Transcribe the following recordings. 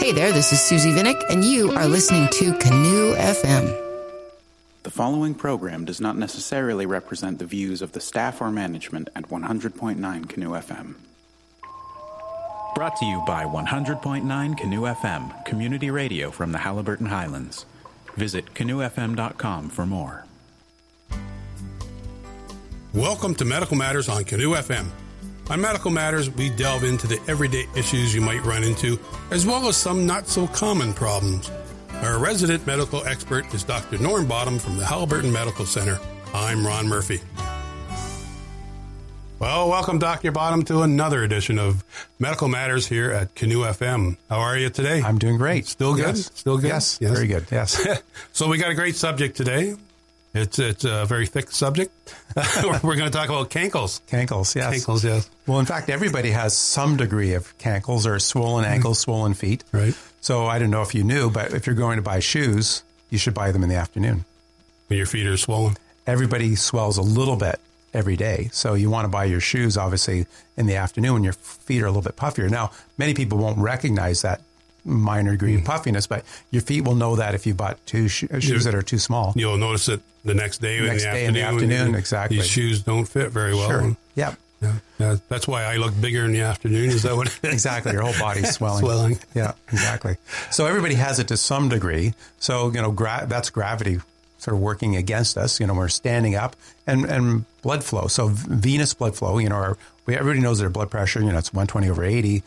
Hey there, this is Susie Vinnick, and you are listening to Canoe FM. The following program does not necessarily represent the views of the staff or management at 100.9 Canoe FM. Brought to you by 100.9 Canoe FM, community radio from the Haliburton Highlands. Visit canoefm.com for more. Welcome to Medical Matters on Canoe FM. On Medical Matters, we delve into the everyday issues you might run into, as well as some not-so-common problems. Our resident medical expert is Dr. Norm Bottom from the Haliburton Medical Center. I'm Ron Murphy. Well, welcome, Dr. Bottom, to another edition of Medical Matters here at Canoe FM. How are you today? I'm doing great. Still good? Yes. Still good? Yes, very good, yes. So we got a great subject today. It's a very thick subject. We're going to talk about cankles. Cankles, yes. Cankles, yes. Well, in fact, everybody has some degree of cankles or swollen ankles, swollen feet. Right. So I don't know if you knew, but if you're going to buy shoes, you should buy them in the afternoon. When your feet are swollen? Everybody swells a little bit every day. So you want to buy your shoes, obviously, in the afternoon when your feet are a little bit puffier. Now, many people won't recognize that minor degree of puffiness, but your feet will know that if you bought shoes that are too small. You'll notice it the next day in the afternoon, exactly. These shoes don't fit very well. Sure. Yep. Yeah. That's why I look bigger in the afternoon. Is that what it is? Exactly. Your whole body's swelling. Swelling. Yeah, exactly. So everybody has it to some degree. So, that's gravity sort of working against us. We're standing up and blood flow. So venous blood flow, everybody knows their blood pressure, it's 120/80,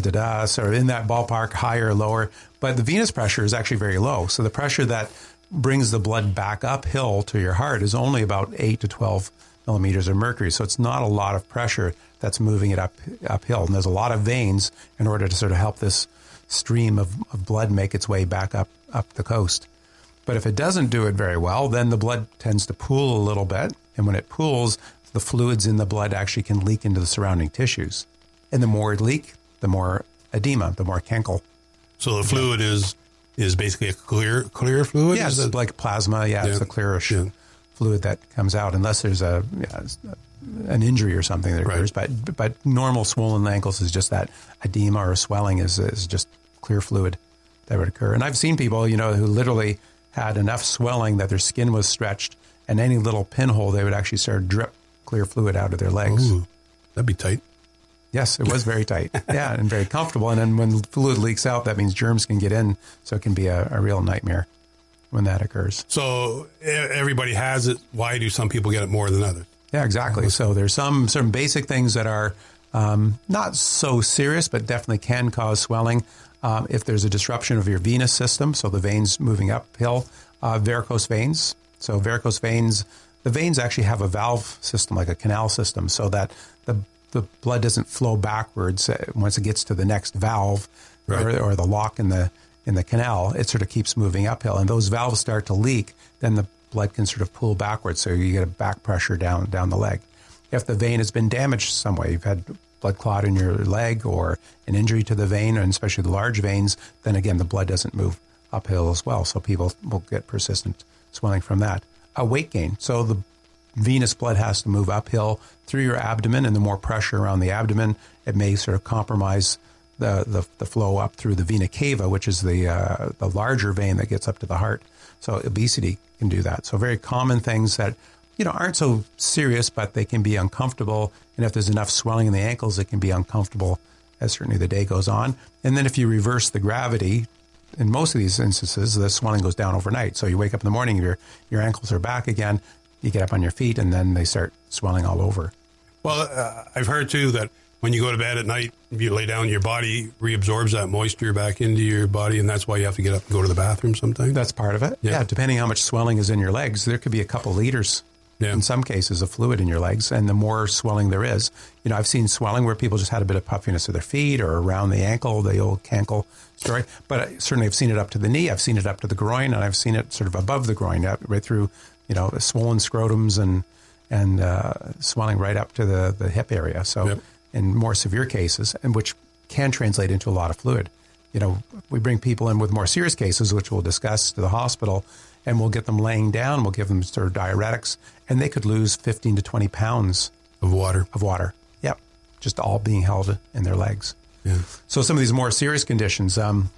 so in that ballpark, higher or lower. But the venous pressure is actually very low. So the pressure that brings the blood back uphill to your heart is only about 8 to 12 millimeters of mercury. So it's not a lot of pressure that's moving it uphill. And there's a lot of veins in order to sort of help this stream of blood make its way back up the coast. But if it doesn't do it very well, then the blood tends to pool a little bit. And when it pools, the fluids in the blood actually can leak into the surrounding tissues. And the more it leaks, the more edema, the more cankle. So the fluid is basically a clear fluid? Yeah, it's like plasma. Yeah, it's a clearish fluid that comes out, unless there's an injury or something that occurs. Right. But normal swollen ankles is just that edema or swelling is just clear fluid that would occur. And I've seen people, who literally had enough swelling that their skin was stretched, and any little pinhole, they would actually start to drip clear fluid out of their legs. Ooh, that'd be tight. Yes, it was very tight. Yeah, and very comfortable. And then when fluid leaks out, that means germs can get in, so it can be a real nightmare when that occurs. So everybody has it. Why do some people get it more than others? Yeah, exactly. So there's some basic things that are not so serious, but definitely can cause swelling. If there's a disruption of your venous system, so the veins moving uphill, varicose veins. So varicose veins, the veins actually have a valve system, like a canal system, so that the blood doesn't flow backwards once it gets to the next valve, right, or the lock in the canal. It sort of keeps moving uphill, and those valves start to leak. Then the blood can sort of pull backwards, so you get a back pressure down the leg. If the vein has been damaged some way, you've had blood clot in your leg or an injury to the vein, and especially the large veins, then again the blood doesn't move uphill as well. So people will get persistent swelling from that. A weight gain. So the venous blood has to move uphill through your abdomen, and the more pressure around the abdomen, it may sort of compromise the flow up through the vena cava, which is the larger vein that gets up to the heart. So obesity can do that. So very common things that aren't so serious, but they can be uncomfortable. And if there's enough swelling in the ankles, it can be uncomfortable as certainly the day goes on. And then if you reverse the gravity, in most of these instances, the swelling goes down overnight. So you wake up in the morning, your ankles are back again. You get up on your feet, and then they start swelling all over. Well, I've heard, too, that when you go to bed at night, if you lay down, your body reabsorbs that moisture back into your body, and that's why you have to get up and go to the bathroom sometimes? That's part of it. Yeah, depending how much swelling is in your legs, there could be a couple liters, in some cases, of fluid in your legs, and the more swelling there is. I've seen swelling where people just had a bit of puffiness of their feet or around the ankle, the old cankle story. But certainly I've seen it up to the knee, I've seen it up to the groin, and I've seen it sort of above the groin, right through swollen scrotums and swelling right up to the hip area. So in more severe cases, and which can translate into a lot of fluid. We bring people in with more serious cases, which we'll discuss, to the hospital, and we'll get them laying down. We'll give them sort of diuretics, and they could lose 15 to 20 pounds of water. Yep, just all being held in their legs. Yeah. So some of these more serious conditions,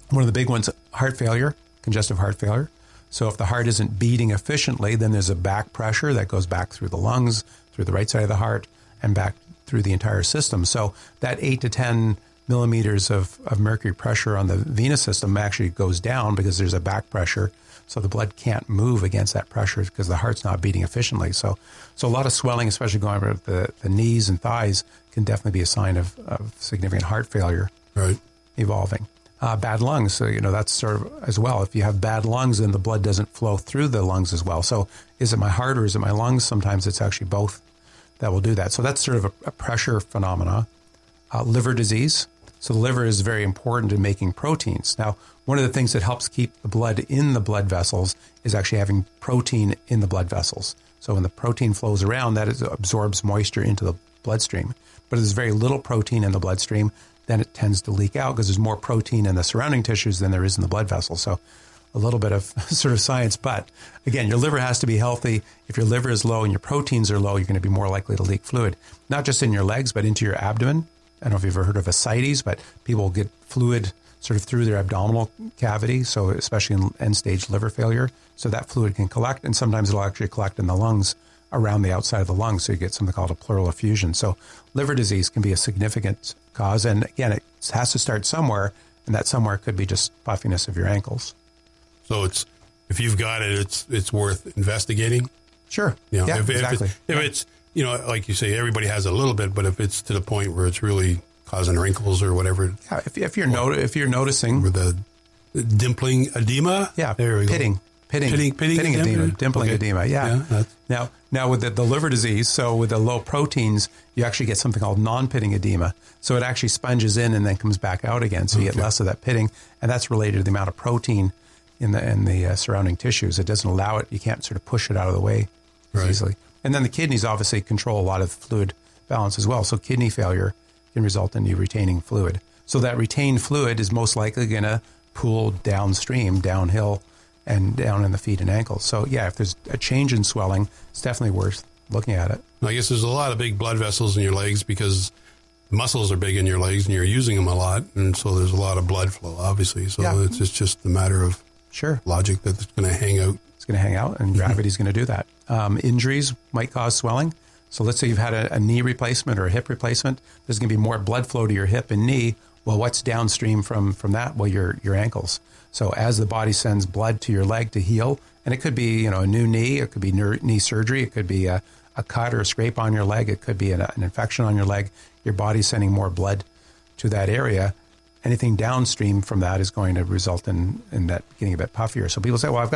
One of the big ones, heart failure, congestive heart failure. So if the heart isn't beating efficiently, then there's a back pressure that goes back through the lungs, through the right side of the heart, and back through the entire system. So that 8 to 10 millimeters of mercury pressure on the venous system actually goes down because there's a back pressure. So the blood can't move against that pressure because the heart's not beating efficiently. So a lot of swelling, especially going over the knees and thighs, can definitely be a sign of significant heart failure evolving. Bad lungs, so that's sort of as well. If you have bad lungs, then the blood doesn't flow through the lungs as well. So is it my heart or is it my lungs? Sometimes it's actually both that will do that. So that's sort of a pressure phenomena. Liver disease. So the liver is very important in making proteins. Now, one of the things that helps keep the blood in the blood vessels is actually having protein in the blood vessels. So when the protein flows around, that absorbs moisture into the bloodstream. But if there's very little protein in the bloodstream, then it tends to leak out because there's more protein in the surrounding tissues than there is in the blood vessels. So a little bit of sort of science. But again, your liver has to be healthy. If your liver is low and your proteins are low, you're going to be more likely to leak fluid, not just in your legs, but into your abdomen. I don't know if you've ever heard of ascites, but people get fluid sort of through their abdominal cavity, so especially in end-stage liver failure. So that fluid can collect, and sometimes it'll actually collect in the lungs around the outside of the lungs, so you get something called a pleural effusion. So liver disease can be a significant cause, and again, it has to start somewhere, and that somewhere could be just puffiness of your ankles. So if you've got it, it's worth investigating? Sure. Exactly. If it's, like you say, everybody has a little bit, but if it's to the point where it's really causing wrinkles or whatever. Yeah, if you're noticing. With the dimpling edema? Yeah, there we go. Pitting edema, dimpling edema, yeah. Now with the liver disease, so with the low proteins, you actually get something called non-pitting edema. So it actually sponges in and then comes back out again, so you get less of that pitting, and that's related to the amount of protein in the surrounding tissues. It doesn't allow it, you can't sort of push it out of the way as easily. And then the kidneys obviously control a lot of fluid balance as well. So kidney failure can result in you retaining fluid. So that retained fluid is most likely going to pool downstream, downhill, and down in the feet and ankles. So yeah, if there's a change in swelling, it's definitely worth looking at it. I guess there's a lot of big blood vessels in your legs because muscles are big in your legs and you're using them a lot. And so there's a lot of blood flow, obviously. So it's just a matter of logic that it's going to hang out. It's going to hang out, and gravity's going to do that. Injuries might cause swelling. So let's say you've had a knee replacement or a hip replacement. There's going to be more blood flow to your hip and knee. Well, what's downstream from that? Well, your ankles. So as the body sends blood to your leg to heal, and it could be a new knee, it could be knee surgery, it could be a cut or a scrape on your leg, it could be an infection on your leg. Your body's sending more blood to that area. Anything downstream from that is going to result in that getting a bit puffier. So people say, well,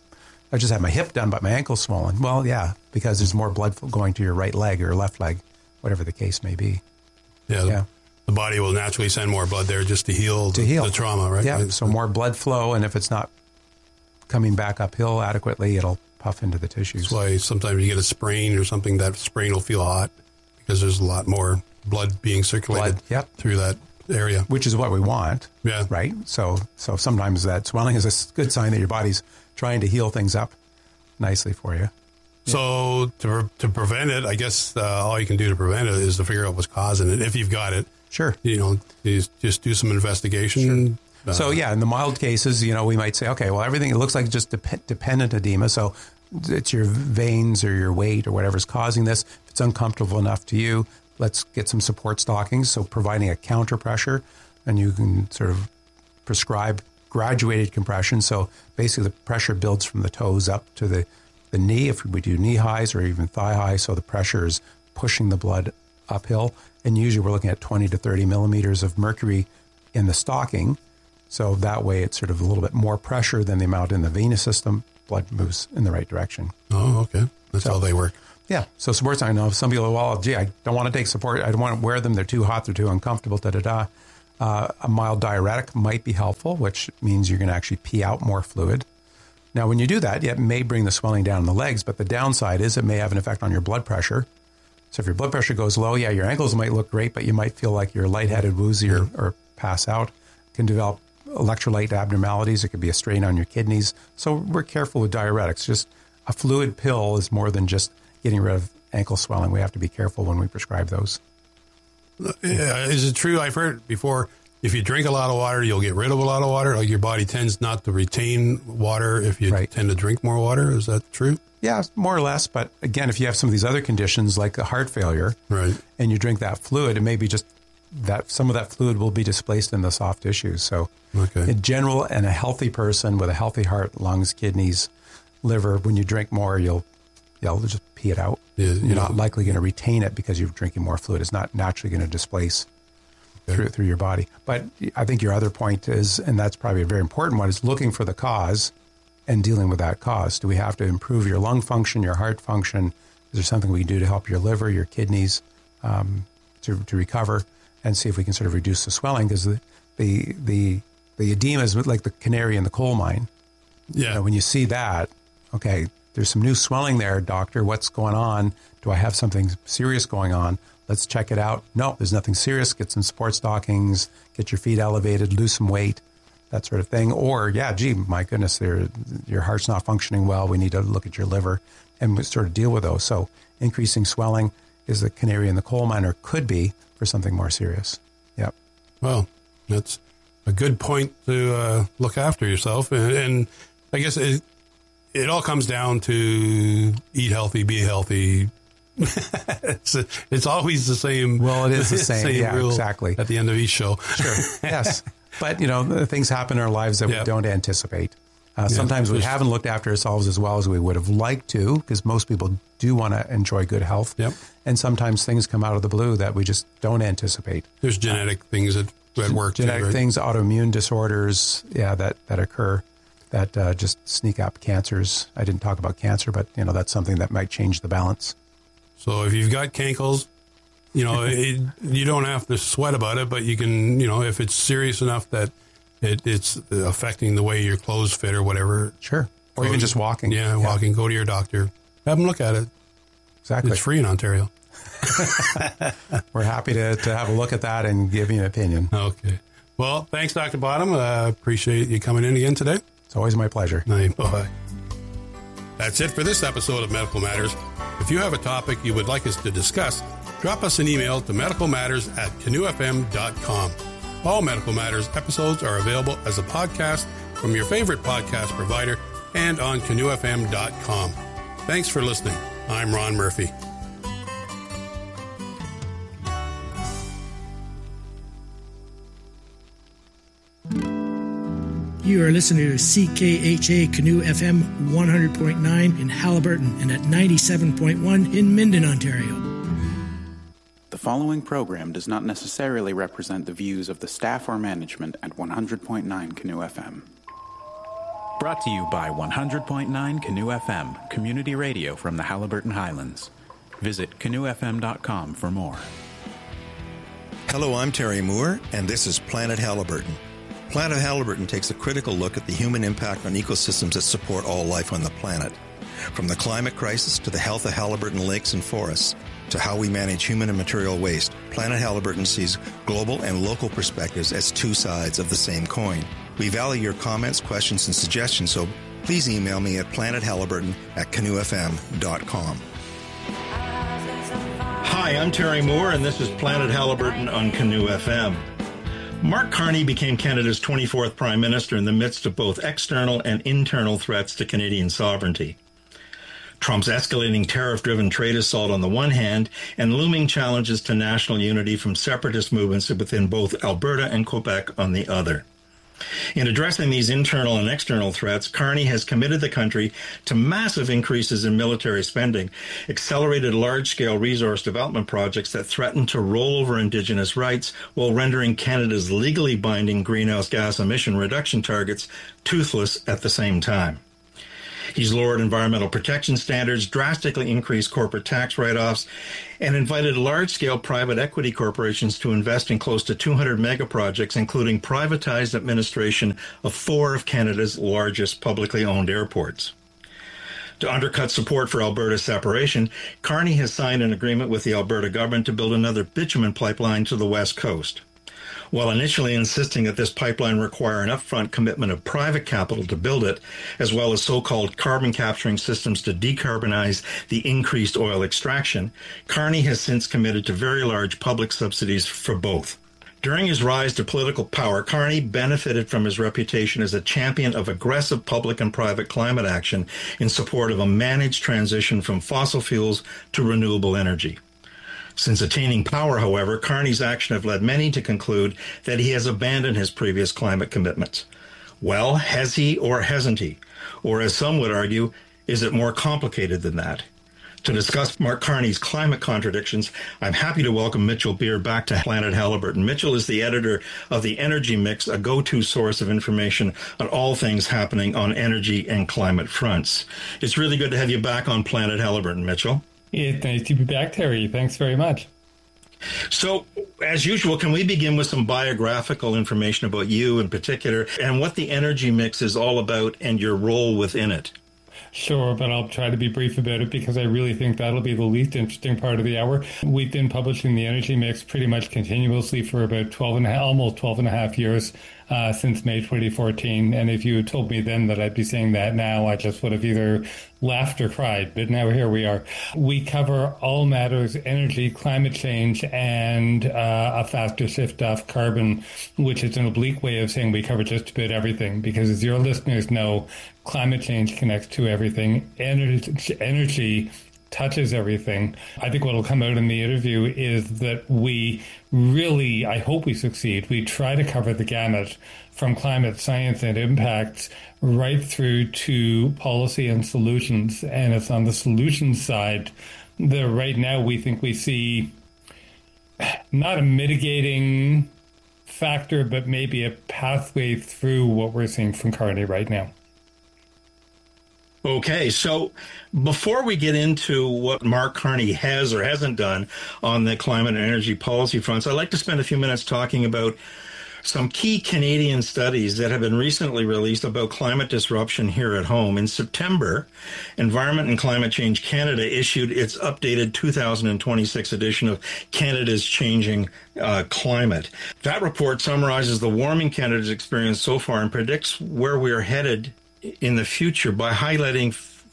I just had my hip done, but my ankle's swollen. Well, yeah, because there's more blood going to your right leg or left leg, whatever the case may be. Yeah. The body will naturally send more blood there just to heal the trauma, right? Yeah, so more blood flow, and if it's not coming back uphill adequately, it'll puff into the tissues. That's why sometimes you get a sprain or something, that sprain will feel hot because there's a lot more blood being circulated through that area. Which is what we want, right? So sometimes that swelling is a good sign that your body's trying to heal things up nicely for you. So to prevent it, I guess all you can do to prevent it is to figure out what's causing it, if you've got it. Sure. You just do some investigation. Sure. So, in the mild cases, we might say, okay, well, everything, it looks like just dependent edema. So it's your veins or your weight or whatever's causing this. If it's uncomfortable enough to you, let's get some support stockings. So providing a counter pressure, and you can sort of prescribe graduated compression. So basically the pressure builds from the toes up to the knee, if we do knee highs or even thigh highs. So the pressure is pushing the blood uphill. And usually we're looking at 20 to 30 millimeters of mercury in the stocking. So that way it's sort of a little bit more pressure than the amount in the venous system. Blood moves in the right direction. Oh, okay. That's how they work. Yeah. So supports, I know some people, well, gee, I don't want to take support. I don't want to wear them. They're too hot. They're too uncomfortable, da-da-da. A mild diuretic might be helpful, which means you're going to actually pee out more fluid. Now, when you do that, it may bring the swelling down in the legs, but the downside is it may have an effect on your blood pressure. So if your blood pressure goes low, your ankles might look great, but you might feel like you're lightheaded, woozy, or pass out. Can develop electrolyte abnormalities. It could be a strain on your kidneys. So we're careful with diuretics. Just a fluid pill is more than just getting rid of ankle swelling. We have to be careful when we prescribe those. Is it true? I've heard before, if you drink a lot of water, you'll get rid of a lot of water. Like your body tends not to retain water if you tend to drink more water. Is that true? Yeah, more or less. But again, if you have some of these other conditions like a heart failure, and you drink that fluid, it may be just that some of that fluid will be displaced in the soft tissues. So in general, and a healthy person with a healthy heart, lungs, kidneys, liver, when you drink more, you'll just pee it out. You're not likely going to retain it because you're drinking more fluid. It's not naturally going to displace through your body. But I think your other point is, and that's probably a very important one, is looking for the cause and dealing with that cause. Do we have to improve your lung function, your heart function? Is there something we can do to help your liver, your kidneys to recover, and see if we can sort of reduce the swelling? Because the edema is like the canary in the coal mine. Yeah. You know, when you see that, okay, there's some new swelling there, doctor. What's going on? Do I have something serious going on? Let's check it out. No, there's nothing serious. Get some support stockings, get your feet elevated, lose some weight, that sort of thing. Or, my goodness, your heart's not functioning well. We need to look at your liver and sort of deal with those. So increasing swelling is the canary in the coal mine, or could be for something more serious. Yep. Well, that's a good point to look after yourself. And I guess it all comes down to eat healthy, be healthy. It's always the same. Well, it is the same. Yeah, exactly. At the end of each show. Sure. Yes. But, things happen in our lives that we don't anticipate. Sometimes we haven't looked after ourselves as well as we would have liked to, because most people do want to enjoy good health. Yep. And sometimes things come out of the blue that we just don't anticipate. There's genetic things that work. Genetic things, autoimmune disorders, that occur. That just sneak up. Cancers. I didn't talk about cancer, but that's something that might change the balance. So if you've got cankles, you don't have to sweat about it, but you can, if it's serious enough that it's affecting the way your clothes fit or whatever. Sure. Or even just walking. Yeah, walking. Go to your doctor. Have them look at it. Exactly. It's free in Ontario. We're happy to have a look at that and give you an opinion. Okay. Well, thanks, Dr. Bottom. Appreciate you coming in again today. It's always my pleasure. Bye-bye. That's it for this episode of Medical Matters. If you have a topic you would like us to discuss, drop us an email to medicalmatters@canoefm.com. All Medical Matters episodes are available as a podcast from your favorite podcast provider and on canoefm.com. Thanks for listening. I'm Ron Murphy. You are listening to CKHA Canoe FM 100.9 in Haliburton and at 97.1 in Minden, Ontario. The following program does not necessarily represent the views of the staff or management at 100.9 Canoe FM. Brought to you by 100.9 Canoe FM, community radio from the Haliburton Highlands. Visit canoefm.com for more. Hello, I'm Terry Moore, and this is Planet Haliburton. Planet Haliburton takes a critical look at the human impact on ecosystems that support all life on the planet. From the climate crisis to the health of Haliburton lakes and forests, to how we manage human and material waste, Planet Haliburton sees global and local perspectives as two sides of the same coin. We value your comments, questions, and suggestions, so please email me at planethaliburton@canoefm.com. Hi, I'm Terry Moore, and this is Planet Haliburton on Canoe FM. Mark Carney became Canada's 24th Prime Minister in the midst of both external and internal threats to Canadian sovereignty. Trump's escalating tariff-driven trade assault on the one hand, and looming challenges to national unity from separatist movements within both Alberta and Quebec on the other. In addressing these internal and external threats, Carney has committed the country to massive increases in military spending, accelerated large-scale resource development projects that threaten to roll over Indigenous rights while rendering Canada's legally binding greenhouse gas emission reduction targets toothless at the same time. He's lowered environmental protection standards, drastically increased corporate tax write-offs, and invited large-scale private equity corporations to invest in close to 200 mega projects, including privatized administration of 4 of Canada's largest publicly owned airports. To undercut support for Alberta's separation, Carney has signed an agreement with the Alberta government to build another bitumen pipeline to the west coast. While initially insisting that this pipeline require an upfront commitment of private capital to build it, as well as so-called carbon capturing systems to decarbonize the increased oil extraction, Carney has since committed to very large public subsidies for both. During his rise to political power, Carney benefited from his reputation as a champion of aggressive public and private climate action in support of a managed transition from fossil fuels to renewable energy. Since attaining power, however, Carney's action have led many to conclude that he has abandoned his previous climate commitments. Well, has he or hasn't he? Or as some would argue, is it more complicated than that? To discuss Mark Carney's climate contradictions, I'm happy to welcome Mitchell Beer back to Planet Halliburton. Mitchell is the editor of The Energy Mix, a go-to source of information on all things happening on energy and climate fronts. It's really good to have you back on Planet Halliburton, Mitchell. It's nice to be back, Terry. Thanks very much. So, as usual, can we begin with some biographical information about you in particular and what the Energy Mix is all about and your role within it? Sure, but I'll try to be brief about it because I really think that'll be the least interesting part of the hour. We've been publishing the Energy Mix pretty much continuously for about almost 12 and a half years since May 2014. And if you had told me then that I'd be saying that now, I just would have either laughed or cried. But now here we are. We cover all matters energy, climate change, and a faster shift off carbon, which is an oblique way of saying we cover just about everything. Because as your listeners know, climate change connects to everything. Energy touches everything. I think what will come out in the interview is that we really, I hope we succeed. We try to cover the gamut from climate science and impacts right through to policy and solutions. And it's on the solutions side that right now we think we see not a mitigating factor, but maybe a pathway through what we're seeing from Carney right now. Okay, so before we get into what Mark Carney has or hasn't done on the climate and energy policy fronts, I'd like to spend a few minutes talking about some key Canadian studies that have been recently released about climate disruption here at home. In September, Environment and Climate Change Canada issued its updated 2026 edition of Canada's Changing Climate. That report summarizes the warming Canada's experienced so far and predicts where we are headed in the future by highlighting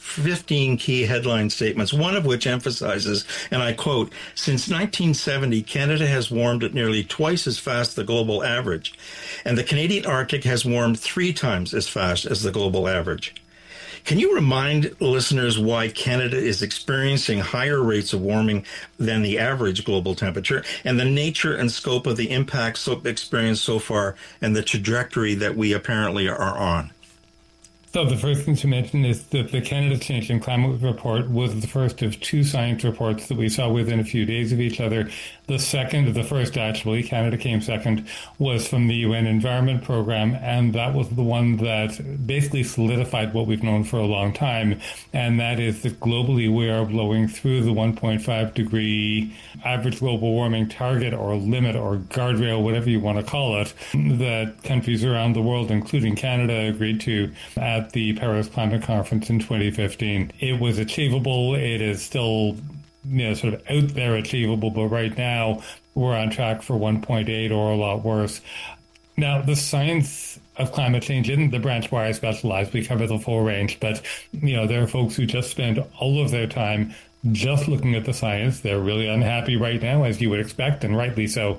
15 key headline statements, one of which emphasizes, and I quote, "Since 1970, Canada has warmed at nearly twice as fast as the global average, and the Canadian Arctic has warmed 3 times as fast as the global average." Can you remind listeners why Canada is experiencing higher rates of warming than the average global temperature and the nature and scope of the impacts experienced so far and the trajectory that we apparently are on? So the first thing to mention is that the Canada Changing Climate Report was the first of 2 science reports that we saw within a few days of each other. The first actually, Canada came second, was from the UN Environment Program, and that was the one that basically solidified what we've known for a long time, and that is that globally we are blowing through the 1.5 degree average global warming target or limit or guardrail, whatever you want to call it, that countries around the world, including Canada, agreed to at the Paris Climate Conference in 2015. It was achievable. It is still sort of out there achievable, but right now we're on track for 1.8 or a lot worse. Now, the science of climate change isn't the branch where I specialize. We cover the full range, but there are folks who just spend all of their time just looking at the science. They're really unhappy right now, as you would expect, and rightly so.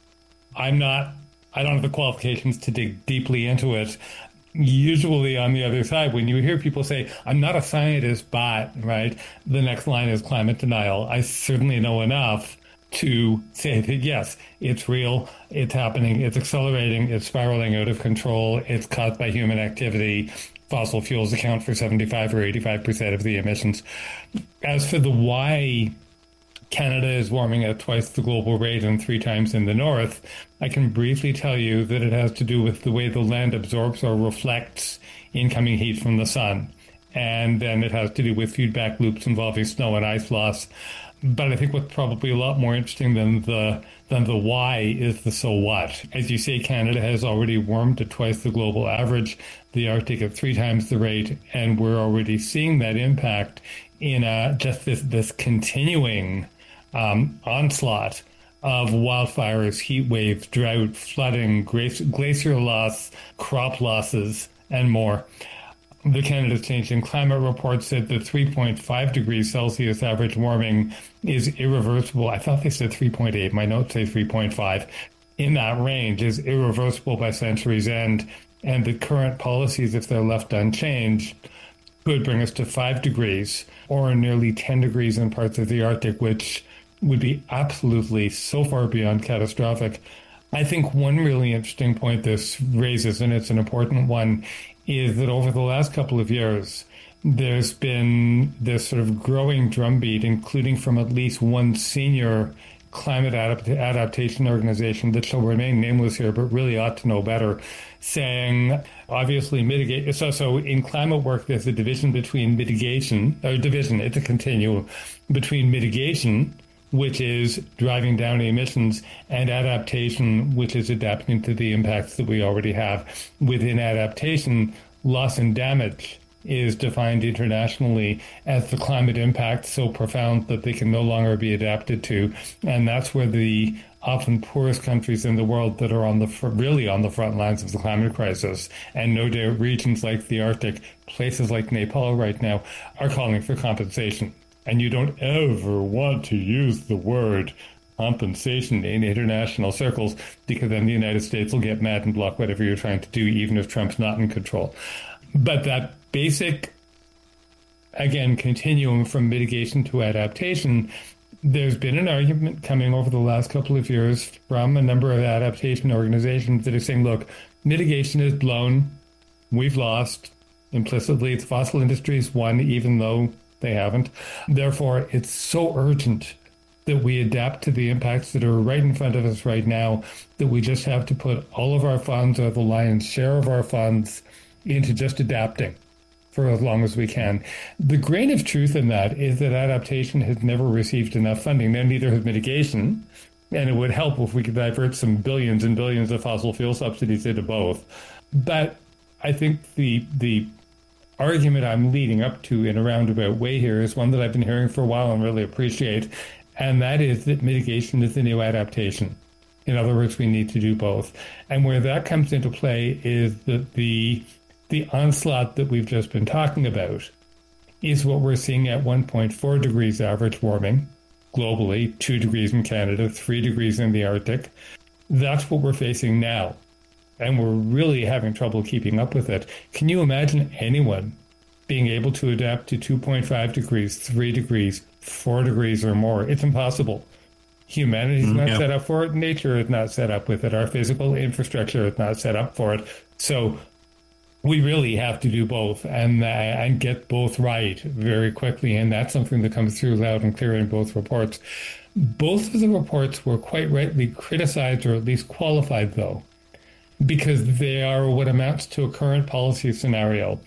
I don't have the qualifications to dig deeply into it. Usually on the other side, when you hear people say, "I'm not a scientist, but," right, the next line is climate denial. I certainly know enough to say that, yes, it's real, it's happening, it's accelerating, it's spiraling out of control, it's caused by human activity. Fossil fuels account for 75 or 85% of the emissions. As for the why Canada is warming at twice the global rate and 3 times in the north, I can briefly tell you that it has to do with the way the land absorbs or reflects incoming heat from the sun. And then it has to do with feedback loops involving snow and ice loss. But I think what's probably a lot more interesting than the why is the so what. As you say, Canada has already warmed at twice the global average, the Arctic at 3 times the rate, and we're already seeing that impact in just this continuing onslaught of wildfires, heat waves, drought, flooding, glacier loss, crop losses, and more. The Canada's Changing Climate Report said that 3.5 degrees Celsius average warming is irreversible. I thought they said 3.8. My notes say 3.5. in that range is irreversible by century's end, and the current policies, if they're left unchanged, could bring us to 5 degrees or nearly 10 degrees in parts of the Arctic, which would be absolutely so far beyond catastrophic. I think one really interesting point this raises, and it's an important one, is that over the last couple of years, there's been this sort of growing drumbeat, including from at least one senior climate adaptation organization that shall remain nameless here, but really ought to know better, saying, obviously, mitigate. So in climate work, there's a division between it's a continuum between mitigation, which is driving down emissions, and adaptation, which is adapting to the impacts that we already have. Within adaptation, loss and damage is defined internationally as the climate impact so profound that they can no longer be adapted to. And that's where the often poorest countries in the world that are really on the front lines of the climate crisis, and no doubt regions like the Arctic, places like Nepal right now, are calling for compensation. And you don't ever want to use the word compensation in international circles, because then the United States will get mad and block whatever you're trying to do, even if Trump's not in control. But that basic, again, continuum from mitigation to adaptation, there's been an argument coming over the last couple of years from a number of adaptation organizations that are saying, look, mitigation is blown. We've lost. Implicitly, the fossil industry's won, even though they haven't. Therefore, it's so urgent that we adapt to the impacts that are right in front of us right now that we just have to put all of our funds, or the lion's share of our funds, into just adapting for as long as we can. The grain of truth in that is that adaptation has never received enough funding. Now, neither has mitigation, and it would help if we could divert some billions and billions of fossil fuel subsidies into both. But I think the argument I'm leading up to in a roundabout way here is one that I've been hearing for a while and really appreciate, and that is that mitigation is the new adaptation. In other words, we need to do both. And where that comes into play is that the onslaught that we've just been talking about is what we're seeing at 1.4 degrees average warming globally, 2 degrees in Canada, 3 degrees in the Arctic. That's what we're facing now. And we're really having trouble keeping up with it. Can you imagine anyone being able to adapt to 2.5 degrees, 3 degrees, 4 degrees or more? It's impossible. Humanity's not set up for it. Nature is not set up with it. Our physical infrastructure is not set up for it. So we really have to do both and get both right very quickly. And that's something that comes through loud and clear in both reports. Both of the reports were quite rightly criticized, or at least qualified, though, because they are what amounts to a current policy scenario.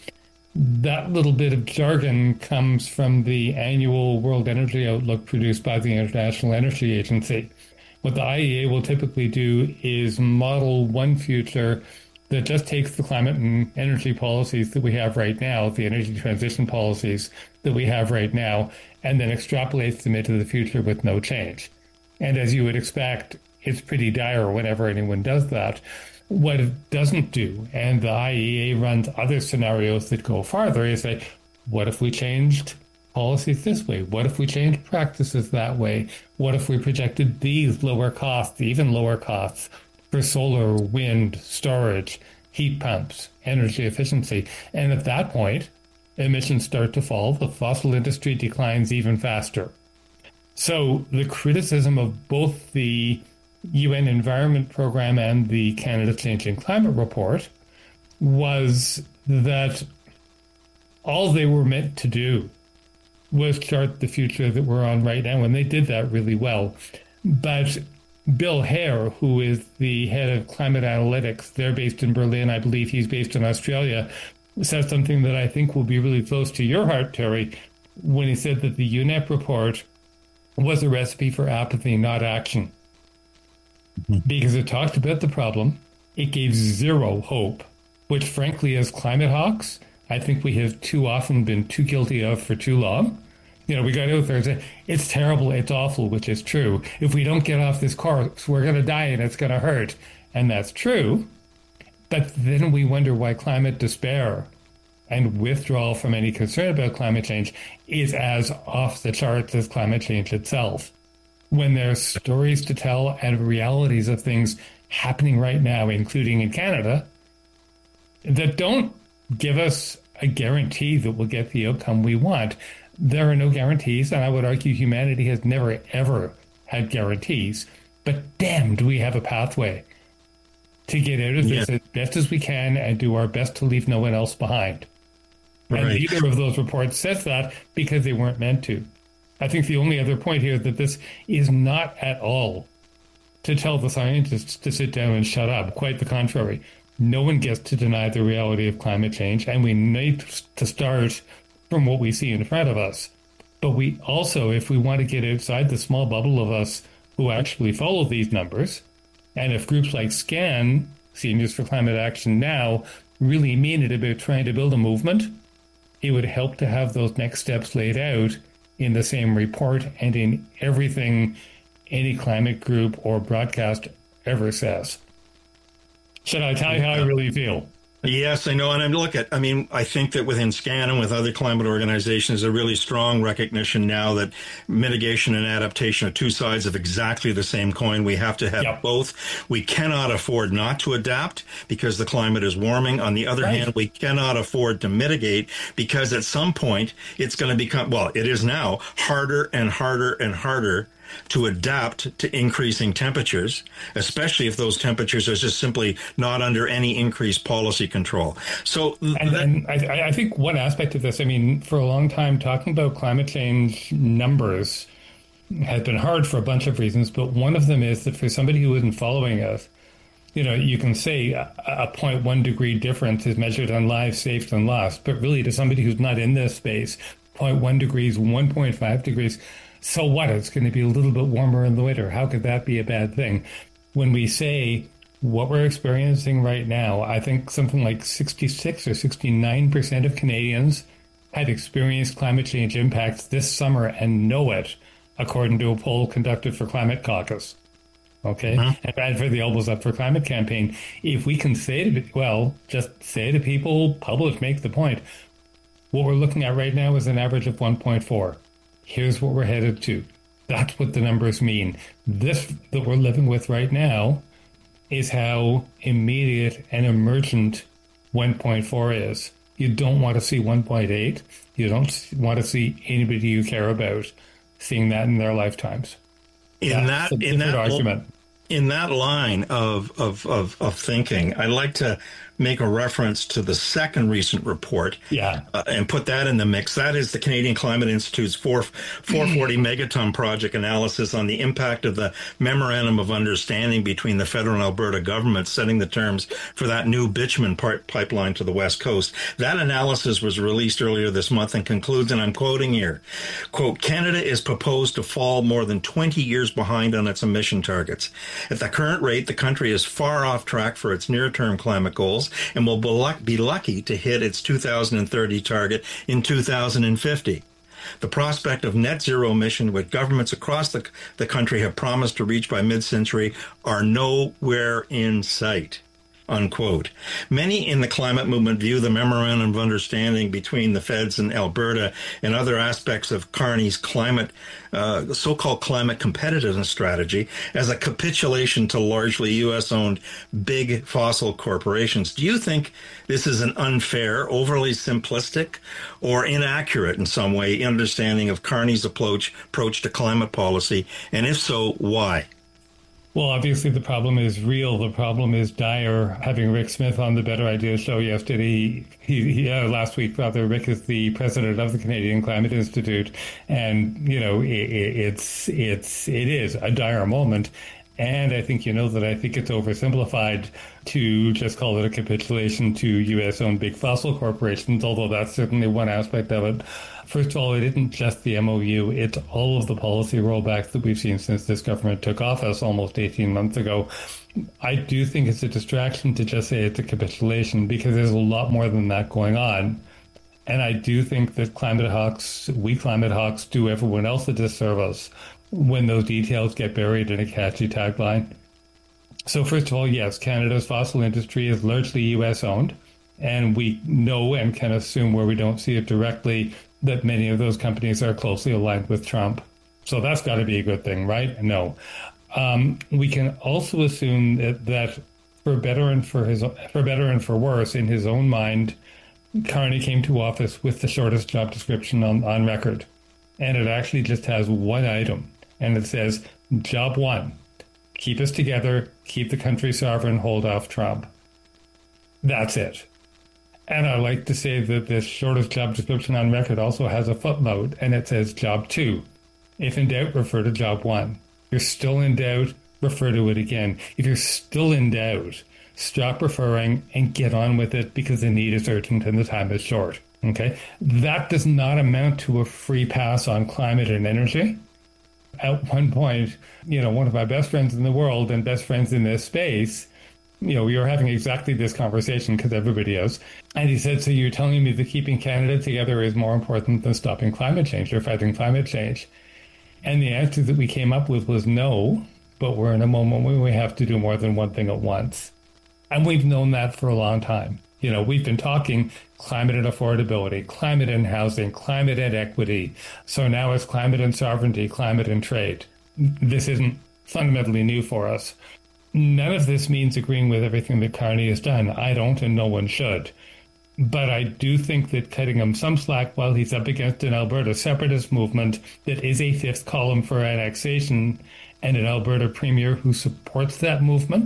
That little bit of jargon comes from the annual World Energy Outlook produced by the International Energy Agency. What the IEA will typically do is model one future that just takes the climate and energy policies that we have right now, the energy transition policies that we have right now, and then extrapolates them into the future with no change. And as you would expect, it's pretty dire whenever anyone does that. What it doesn't do, and the IEA runs other scenarios that go farther, is say, what if we changed policies this way? What if we changed practices that way? What if we projected these lower costs, even lower costs, for solar, wind, storage, heat pumps, energy efficiency? And at that point, emissions start to fall. The fossil industry declines even faster. So the criticism of both the UN Environment Programme and the Canada Changing Climate Report was that all they were meant to do was chart the future that we're on right now, and they did that really well. But Bill Hare, who is the head of climate analytics, they're based in Berlin. I believe he's based in Australia, said something that I think will be really close to your heart, Terry, when he said that the UNEP report was a recipe for apathy, not action. Because it talked about the problem, it gave zero hope, which frankly, as climate hawks, I think we have too often been too guilty of for too long. You know, we got out there and say, it's terrible, it's awful, which is true. If we don't get off this course, we're going to die and it's going to hurt. And that's true. But then we wonder why climate despair and withdrawal from any concern about climate change is as off the charts as climate change itself. When there's stories to tell and realities of things happening right now, including in Canada, that don't give us a guarantee that we'll get the outcome we want. There are no guarantees, and I would argue humanity has never, ever had guarantees. But damn, do we have a pathway to get out of this as best as we can and do our best to leave no one else behind. Right. And neither of those reports says that because they weren't meant to. I think the only other point here is that this is not at all to tell the scientists to sit down and shut up. Quite the contrary. No one gets to deny the reality of climate change, and we need to start from what we see in front of us. But we also, if we want to get outside the small bubble of us who actually follow these numbers, and if groups like SCAN, Seniors for Climate Action Now, really mean it about trying to build a movement, it would help to have those next steps laid out in the same report and in everything any climate group or broadcast ever says. Should I tell you how I really feel? Yes, I know. And I think that within SCAN and with other climate organizations, there's a really strong recognition now that mitigation and adaptation are two sides of exactly the same coin. We have to have both. We cannot afford not to adapt because the climate is warming. On the other hand, we cannot afford to mitigate because at some point it's going to become, well, it is now harder and harder and harder to adapt to increasing temperatures, especially if those temperatures are just simply not under any increased policy control. So, and I think one aspect of this, I mean, for a long time, talking about climate change numbers has been hard for a bunch of reasons, but one of them is that for somebody who isn't following us, you know, you can say a 0.1 degree difference is measured on lives saved and lost, but really to somebody who's not in this space, 0.1 degrees, 1.5 degrees, so what? It's going to be a little bit warmer in the winter. How could that be a bad thing? When we say what we're experiencing right now, I think something like 66 or 69% of Canadians had experienced climate change impacts this summer and know it, according to a poll conducted for Climate Caucus. Okay? And for the Elbows Up for Climate campaign. If we can say to, well, just say to people, publish, make the point. What we're looking at right now is an average of 1.4. Here's what we're headed to. That's what the numbers mean. This that we're living with right now is how immediate and emergent 1.4 is. You don't want to see 1.8. You don't want to see anybody you care about seeing that in their lifetimes. In that line of thinking, I'd like to make a reference to the second recent report and put that in the mix. That is the Canadian Climate Institute's 440 megaton project analysis on the impact of the Memorandum of Understanding between the federal and Alberta governments setting the terms for that new bitumen pipeline to the West Coast. That analysis was released earlier this month and concludes, and I'm quoting here, quote, Canada is proposed to fall more than 20 years behind on its emission targets. At the current rate, the country is far off track for its near-term climate goals and will be lucky to hit its 2030 target in 2050. The prospect of net zero emission, which governments across the country have promised to reach by mid-century, are nowhere in sight. Unquote. Many in the climate movement view the Memorandum of Understanding between the feds and Alberta and other aspects of Carney's so-called climate competitiveness strategy as a capitulation to largely U.S.-owned big fossil corporations. Do you think this is an unfair, overly simplistic, or inaccurate in some way understanding of Carney's approach to climate policy? And if so, why? Well, obviously the problem is real. The problem is dire. Having Rick Smith on the Better Ideas show yesterday, last week, rather, Rick is the president of the Canadian Climate Institute, and it is a dire moment. And I think I think it's oversimplified to just call it a capitulation to U.S.-owned big fossil corporations, although that's certainly one aspect of it. First of all, it isn't just the MOU, it's all of the policy rollbacks that we've seen since this government took office almost 18 months ago. I do think it's a distraction to just say it's a capitulation because there's a lot more than that going on. And I do think that we climate hawks do everyone else a disservice when those details get buried in a catchy tagline. So first of all, yes, Canada's fossil industry is largely U.S. owned, and we know and can assume where we don't see it directly that many of those companies are closely aligned with Trump. So that's got to be a good thing, right? No. We can also assume that for better and for worse, in his own mind, Carney came to office with the shortest job description on record. And it actually just has one item. And it says, job one, keep us together, keep the country sovereign, hold off Trump. That's it. And I like to say that this shortest job description on record also has a footnote, and it says job two. If in doubt, refer to job one. If you're still in doubt, refer to it again. If you're still in doubt, stop referring and get on with it, because the need is urgent and the time is short. Okay? That does not amount to a free pass on climate and energy. At one point, one of my best friends in the world and best friends in this space, we were having exactly this conversation, because everybody is. And he said, so you're telling me that keeping Canada together is more important than stopping climate change or fighting climate change? And the answer that we came up with was no, but we're in a moment where we have to do more than one thing at once. And we've known that for a long time. We've been talking climate and affordability, climate and housing, climate and equity. So now it's climate and sovereignty, climate and trade. This isn't fundamentally new for us. None of this means agreeing with everything that Carney has done. I don't, and no one should. But I do think that cutting him some slack while he's up against an Alberta separatist movement that is a fifth column for annexation and an Alberta premier who supports that movement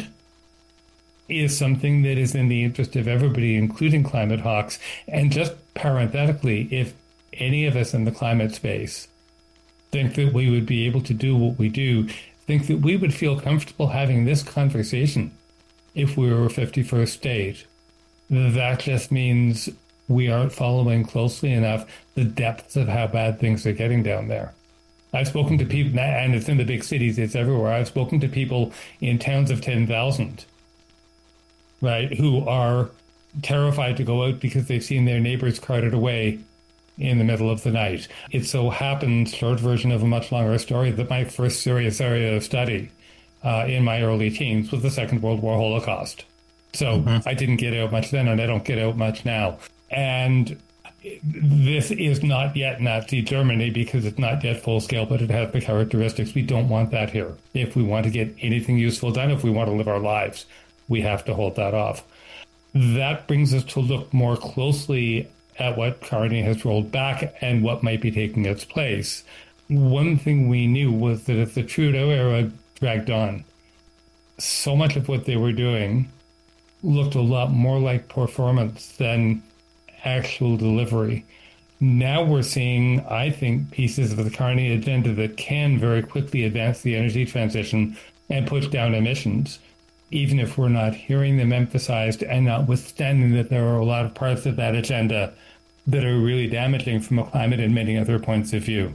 is something that is in the interest of everybody, including climate hawks. And just parenthetically, if any of us in the climate space think that we would be able to do what we do, think that we would feel comfortable having this conversation if we were a 51st state, that just means we aren't following closely enough the depths of how bad things are getting down there. I've spoken to people, and it's in the big cities, it's everywhere. I've spoken to people in towns of 10,000, right, who are terrified to go out because they've seen their neighbors carted away in the middle of the night. It so happens, short version of a much longer story, that my first serious area of study in my early teens was the Second World War Holocaust. So I didn't get out much then, and I don't get out much now. And this is not yet Nazi Germany because it's not yet full scale, but it has the characteristics. We don't want that here. If we want to get anything useful done, if we want to live our lives, we have to hold that off. That brings us to look more closely at what Carney has rolled back and what might be taking its place. One thing we knew was that if the Trudeau era dragged on, so much of what they were doing looked a lot more like performance than actual delivery. Now we're seeing, I think, pieces of the Carney agenda that can very quickly advance the energy transition and push down emissions, even if we're not hearing them emphasized, and notwithstanding that there are a lot of parts of that agenda that are really damaging from a climate and many other points of view.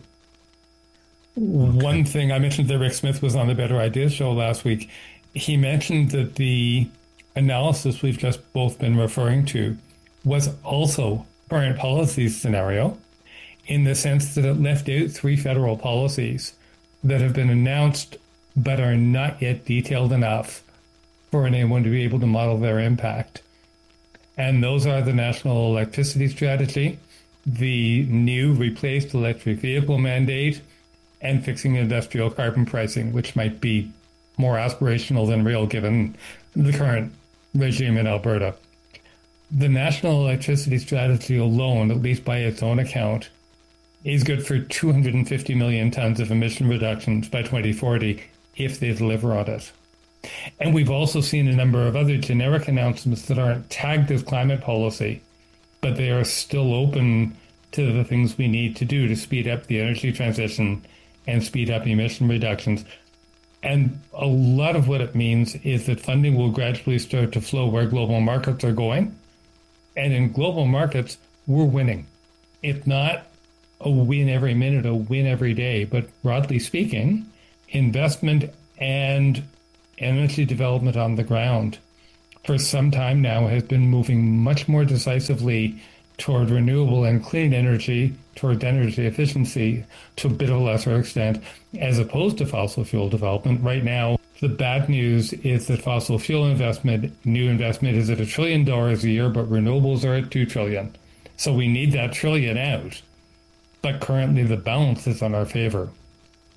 Okay. One thing I mentioned that Rick Smith was on the Better Ideas show last week. He mentioned that the analysis we've just both been referring to was also current policy scenario, in the sense that it left out 3 federal policies that have been announced but are not yet detailed enough for anyone to be able to model their impact. And those are the National Electricity Strategy, the new replaced electric vehicle mandate, and fixing industrial carbon pricing, which might be more aspirational than real given the current regime in Alberta. The National Electricity Strategy alone, at least by its own account, is good for 250 million tons of emission reductions by 2040 if they deliver on it. And we've also seen a number of other generic announcements that aren't tagged as climate policy, but they are still open to the things we need to do to speed up the energy transition and speed up emission reductions. And a lot of what it means is that funding will gradually start to flow where global markets are going. And in global markets, we're winning. It's not a win every minute, a win every day, but broadly speaking, investment and energy development on the ground for some time now has been moving much more decisively toward renewable and clean energy, toward energy efficiency to a bit of a lesser extent, as opposed to fossil fuel development. Right now, the bad news is that fossil fuel investment, new investment, is at $1 trillion a year, but renewables are at $2 trillion. So we need that trillion out. But currently the balance is in our favor.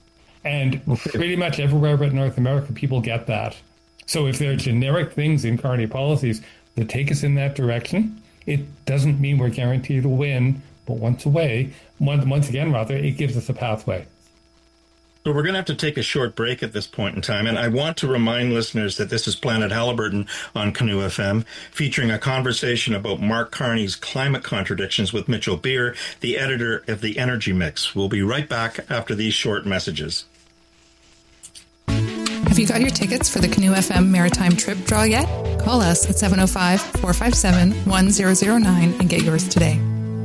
And pretty much everywhere but North America, people get that. So if there are generic things in Carney policies that take us in that direction, it doesn't mean we're guaranteed to win, but once again, it gives us a pathway. So we're going to have to take a short break at this point in time, and I want to remind listeners that this is Planet Halliburton on Canoe FM, featuring a conversation about Mark Carney's climate contradictions with Mitchell Beer, the editor of The Energy Mix. We'll be right back after these short messages. Have you got your tickets for the Canoe FM Maritime Trip Draw yet? Call us at 705-457-1009 and get yours today.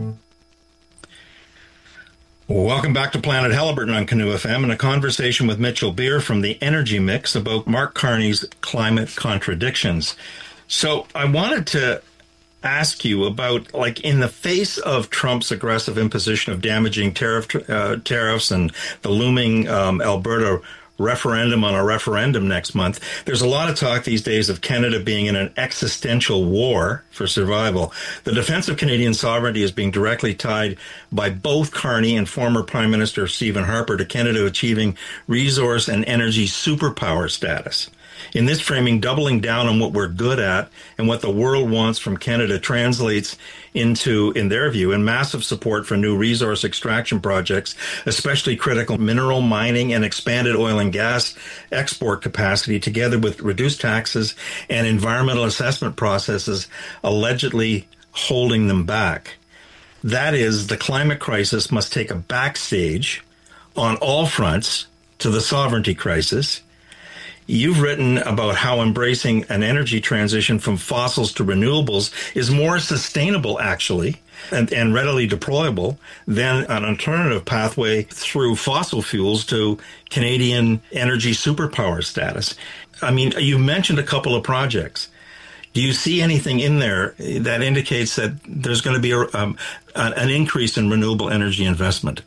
Welcome back to Planet Halliburton on Canoe FM and a conversation with Mitchell Beer from The Energy Mix about Mark Carney's climate contradictions. So I wanted to ask you about, like, in the face of Trump's aggressive imposition of damaging tariffs and the looming Alberta referendum on a referendum next month, there's a lot of talk these days of Canada being in an existential war for survival. The defense of Canadian sovereignty is being directly tied by both Carney and former Prime Minister Stephen Harper to Canada achieving resource and energy superpower status. In this framing, doubling down on what we're good at and what the world wants from Canada translates into, in their view, in massive support for new resource extraction projects, especially critical mineral mining and expanded oil and gas export capacity, together with reduced taxes and environmental assessment processes allegedly holding them back. That is, the climate crisis must take a backstage on all fronts to the sovereignty crisis. You've written about how embracing an energy transition from fossils to renewables is more sustainable, actually, and readily deployable than an alternative pathway through fossil fuels to Canadian energy superpower status. I mean, you mentioned a couple of projects. Do you see anything in there that indicates that there's going to be an increase in renewable energy investment?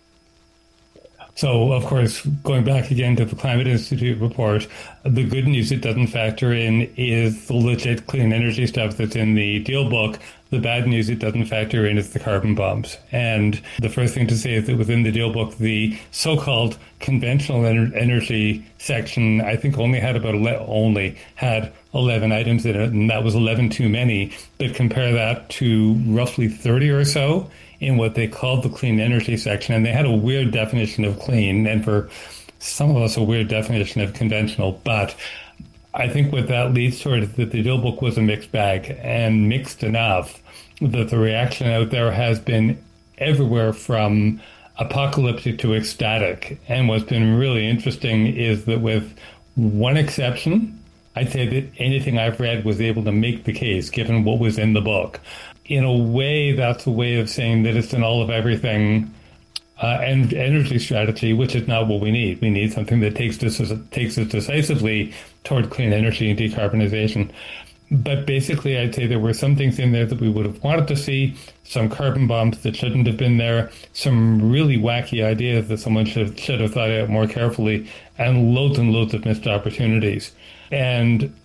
So, of course, going back again to the Climate Institute report, the good news it doesn't factor in is the legit clean energy stuff that's in the deal book. The bad news it doesn't factor in is the carbon bombs. And the first thing to say is that within the deal book, the so-called conventional energy section, I think only had 11 items in it, and that was 11 too many. But compare that to roughly 30 or so in what they called the clean energy section, and they had a weird definition of clean, and for some of us a weird definition of conventional. But I think what that leads toward is that the deal book was a mixed bag, and mixed enough that the reaction out there has been everywhere from apocalyptic to ecstatic. And what's been really interesting is that with one exception, I'd say that anything I've read was able to make the case, given what was in the book. In a way, that's a way of saying that it's an all of everything and energy strategy, which is not what we need. We need something that takes us decisively toward clean energy and decarbonization. But basically, I'd say there were some things in there that we would have wanted to see, some carbon bombs that shouldn't have been there, some really wacky ideas that someone should have thought out more carefully, and loads of missed opportunities. And,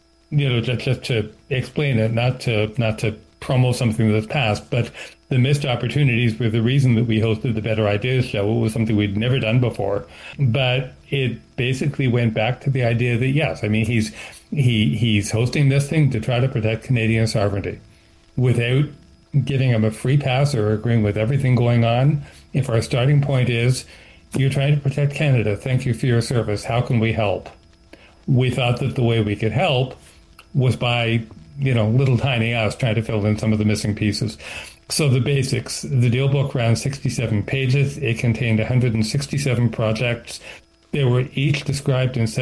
just to explain it, not to promo something that's passed, but the missed opportunities were the reason that we hosted the Better Ideas Show. It was something we'd never done before, but it basically went back to the idea that, yes, I mean, he's hosting this thing to try to protect Canadian sovereignty without giving him a free pass or agreeing with everything going on. If our starting point is, you're trying to protect Canada, thank you for your service, how can we help? We thought that the way we could help was by little tiny us trying to fill in some of the missing pieces. So the basics, the deal book ran 67 pages. It contained 167 projects. They were each described in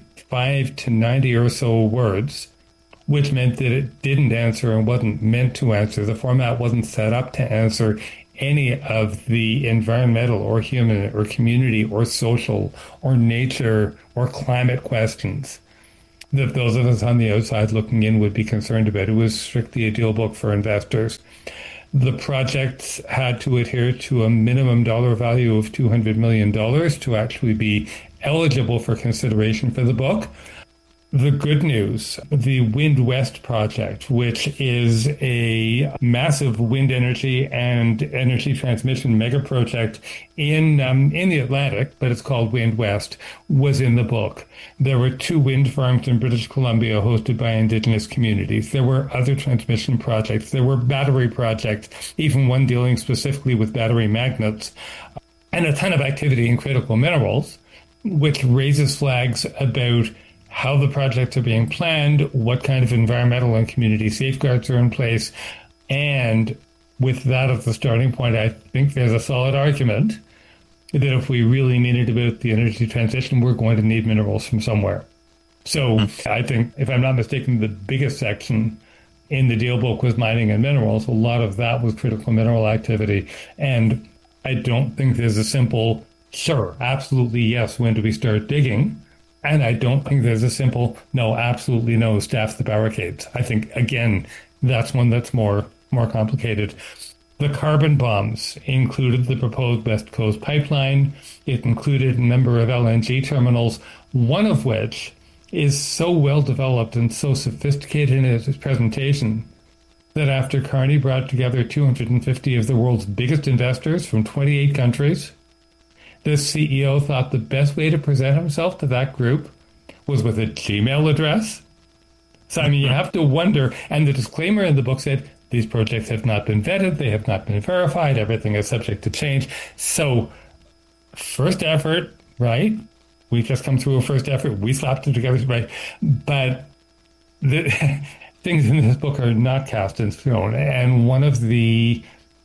75 to 90 or so words, which meant that it didn't answer and wasn't meant to answer. The format wasn't set up to answer any of the environmental or human or community or social or nature or climate questions that those of us on the outside looking in would be concerned about. It was strictly a deal book for investors. The projects had to adhere to a minimum dollar value of $200 million to actually be eligible for consideration for the book. The good news, the Wind West project, which is a massive wind energy and energy transmission mega project in the Atlantic, but it's called Wind West, was in the book. There were 2 wind farms in British Columbia hosted by Indigenous communities. There were other transmission projects. There were battery projects, even one dealing specifically with battery magnets, and a ton of activity in critical minerals, which raises flags about how the projects are being planned, what kind of environmental and community safeguards are in place. And with that as the starting point, I think there's a solid argument that if we really mean it about the energy transition, we're going to need minerals from somewhere. So I think, if I'm not mistaken, the biggest section in the deal book was mining and minerals. A lot of that was critical mineral activity. And I don't think there's a simple, sure, absolutely yes, when do we start digging? And I don't think there's a simple, no, absolutely no, staff the barricades. I think, again, that's one that's more complicated. The carbon bombs included the proposed West Coast pipeline. It included a number of LNG terminals, one of which is so well developed and so sophisticated in its presentation that after Carney brought together 250 of the world's biggest investors from 28 countries, this CEO thought the best way to present himself to that group was with a Gmail address. So, I mean, you have to wonder. And the disclaimer in the book said, these projects have not been vetted. They have not been verified. Everything is subject to change. So, first effort, right? We've just come through a first effort. We slapped it together, right? But the things in this book are not cast in stone. And one of the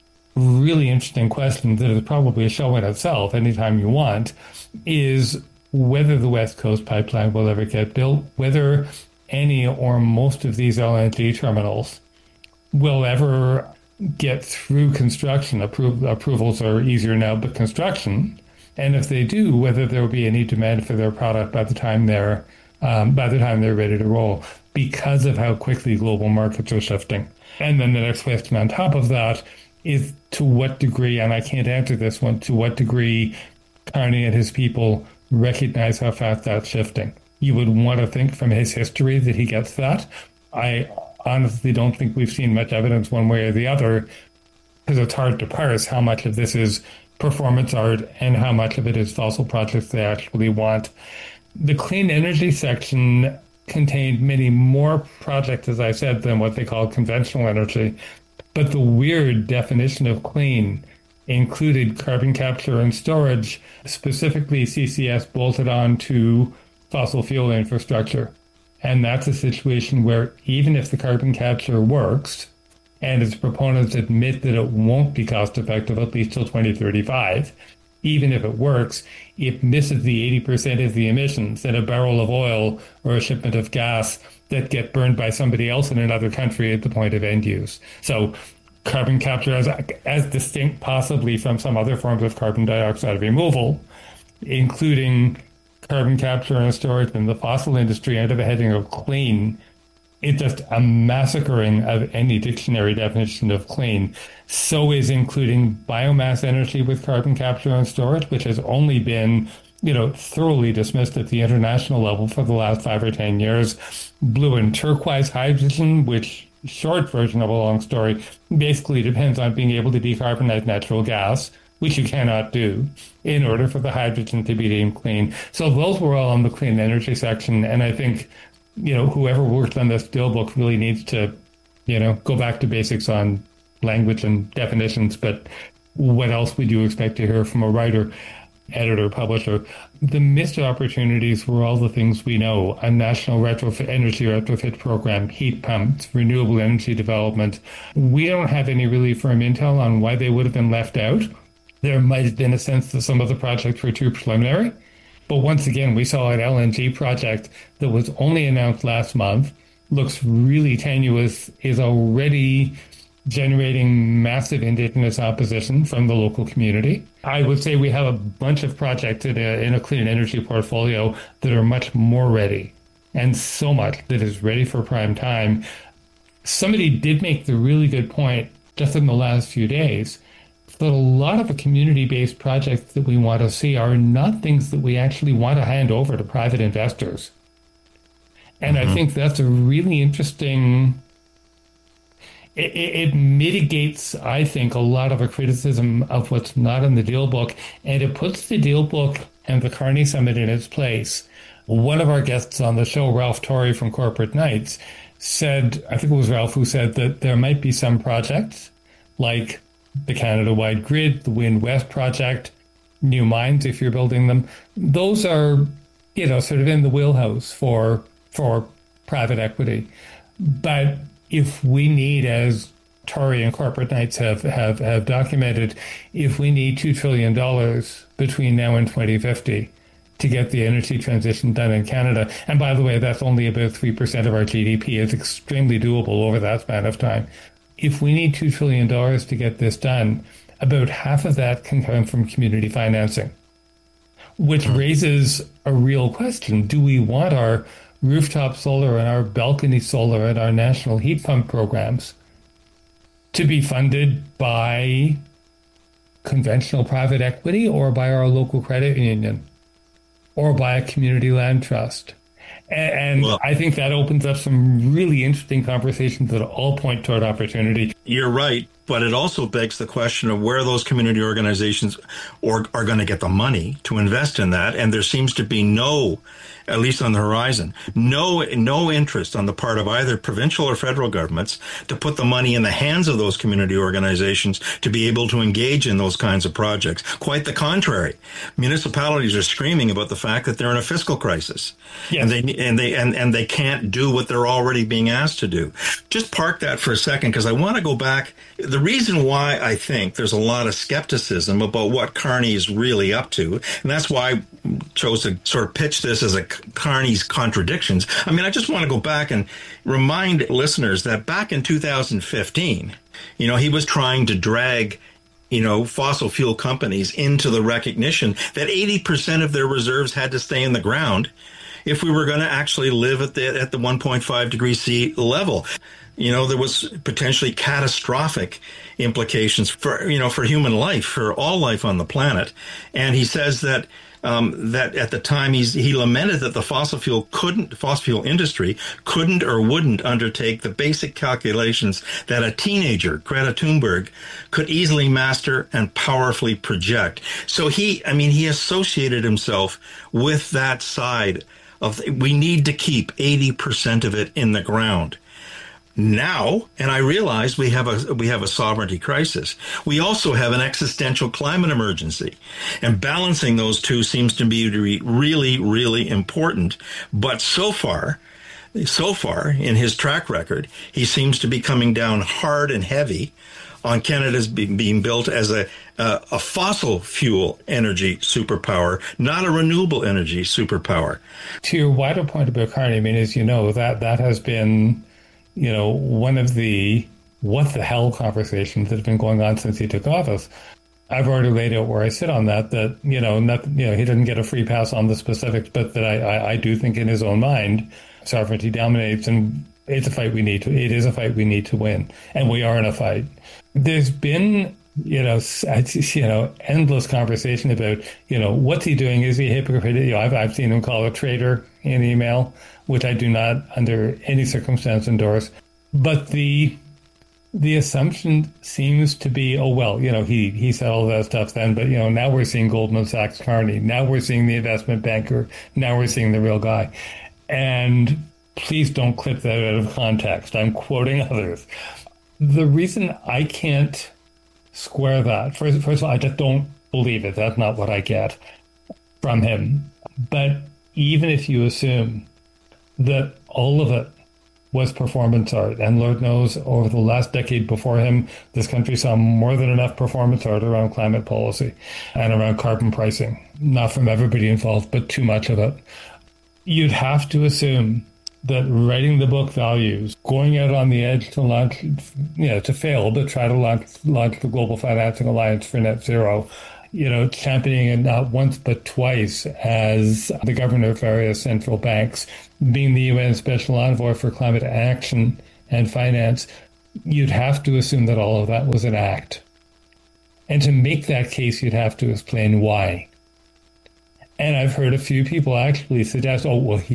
really interesting question that is probably a show in itself anytime you want is whether the West Coast pipeline will ever get built, whether any or most of these LNG terminals will ever get through construction. Approvals are easier now, but construction, and if they do, whether there will be any demand for their product by the time they're ready to roll, because of how quickly global markets are shifting. And then the next question on top of that is to what degree, and I can't answer this one, to what degree Carney and his people recognize how fast that's shifting. You would want to think from his history that he gets that. I honestly don't think we've seen much evidence one way or the other, because it's hard to parse how much of this is performance art and how much of it is fossil projects they actually want. The clean energy section contained many more projects, as I said, than what they call conventional energy. But the weird definition of clean included carbon capture and storage, specifically CCS bolted on to fossil fuel infrastructure. And that's a situation where even if the carbon capture works, and its proponents admit that it won't be cost effective at least till 2035, even if it works, it misses the 80% of the emissions that a barrel of oil or a shipment of gas that get burned by somebody else in another country at the point of end use. So carbon capture as distinct possibly from some other forms of carbon dioxide removal, including carbon capture and storage in the fossil industry under the heading of clean, it's just a massacring of any dictionary definition of clean. So is including biomass energy with carbon capture and storage, which has only been, thoroughly dismissed at the international level for the last 5 or 10 years. Blue and turquoise hydrogen, which, short version of a long story, basically depends on being able to decarbonize natural gas, which you cannot do, in order for the hydrogen to be deemed clean. So those were all on the clean energy section. And I think, whoever worked on this deal book really needs to, go back to basics on language and definitions. But what else would you expect to hear from a writer, editor, publisher? The missed opportunities were all the things we know: a national energy retrofit program, heat pumps, renewable energy development. We don't have any really firm intel on why they would have been left out. There might have been a sense that some of the projects were too preliminary. But once again, we saw an LNG project that was only announced last month, looks really tenuous, is already generating massive Indigenous opposition from the local community. I would say we have a bunch of projects in a clean energy portfolio that are much more ready, and so much that is ready for prime time. Somebody did make the really good point just in the last few days that a lot of the community-based projects that we want to see are not things that we actually want to hand over to private investors. And I think that's a really interesting... It mitigates, I think, a lot of a criticism of what's not in the deal book, and it puts the deal book and the Carney Summit in its place. One of our guests on the show, Ralph Torrey from Corporate Knights, said, I think it was Ralph who said that there might be some projects like the Canada-wide grid, the Wind West project, new mines if you're building them. Those are, sort of in the wheelhouse for private equity. But if we need, as Torrey and Corporate Knights have documented, if we need $2 trillion between now and 2050 to get the energy transition done in Canada, and by the way, that's only about 3% of our GDP, it's extremely doable over that span of time. If we need $2 trillion to get this done, about half of that can come from community financing, which raises a real question. Do we want our rooftop solar and our balcony solar and our national heat pump programs to be funded by conventional private equity or by our local credit union or by a community land trust? And I think that opens up some really interesting conversations that all point toward opportunity. You're right, but it also begs the question of where those community organizations are going to get the money to invest in that. And there seems to be no, at least on the horizon, no interest on the part of either provincial or federal governments to put the money in the hands of those community organizations to be able to engage in those kinds of projects. Quite the contrary. Municipalities are screaming about the fact that they're in a fiscal crisis. Yes. And they can't do what they're already being asked to do. Just park that for a second, because I want to go back. The reason why I think there's a lot of skepticism about what Carney is really up to, and that's why I chose to sort of pitch this as a Carney's contradictions. I mean, I just want to go back and remind listeners that back in 2015, he was trying to drag fossil fuel companies into the recognition that 80% of their reserves had to stay in the ground if we were going to actually live at the 1.5 degree C level. There was potentially catastrophic implications for human life, for all life on the planet. And he says that at the time he lamented that the fossil fuel industry couldn't or wouldn't undertake the basic calculations that a teenager, Greta Thunberg, could easily master and powerfully project. So he associated himself with that side of, we need to keep 80% of it in the ground. Now, and I realize we have a sovereignty crisis. We also have an existential climate emergency, and balancing those two seems to be really, really important. But so far, in his track record, he seems to be coming down hard and heavy on Canada's being built as a fossil fuel energy superpower, not a renewable energy superpower. To your wider point about Carney, as you know, that has been, one of the what the hell conversations that have been going on since he took office. I've already laid out where I sit on that he didn't get a free pass on the specifics, but that I do think in his own mind, sovereignty dominates, and it is a fight we need to win, and we are in a fight. There's been, endless conversation about, what's he doing? Is he a hypocrite? I've seen him call a traitor in email, which I do not under any circumstance endorse. But the assumption seems to be, he said all that stuff then, but, now we're seeing Goldman Sachs Carney. Now we're seeing the investment banker. Now we're seeing the real guy. And please don't clip that out of context. I'm quoting others. The reason I can't square that, first of all, I just don't believe it. That's not what I get from him. But even if you assume that all of it was performance art, and Lord knows over the last decade before him, this country saw more than enough performance art around climate policy and around carbon pricing, not from everybody involved, but too much of it. You'd have to assume that writing the book values, going out on the edge to launch, to fail, but try to launch the Global Financing Alliance for Net Zero, championing it not once but twice as the governor of various central banks, being the UN Special Envoy for Climate Action and Finance, you'd have to assume that all of that was an act. And to make that case, you'd have to explain why. And I've heard a few people actually suggest,